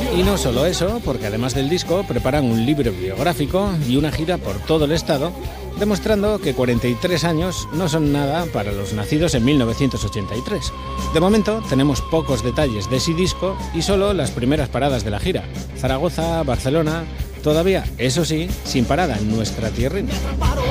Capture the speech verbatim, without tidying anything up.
Y no solo eso, porque además del disco preparan un libro biográfico y una gira por todo el estado, demostrando que cuarenta y tres años no son nada para los nacidos en mil novecientos ochenta y tres. De momento tenemos pocos detalles de ese disco y solo las primeras paradas de la gira: Zaragoza, Barcelona, todavía, eso sí, sin parada en nuestra tierrina.